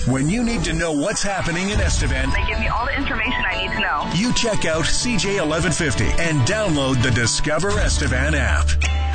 When you need to know what's happening in Estevan, They give me all the information I need to know. you check out CJ1150 and download the Discover Estevan app.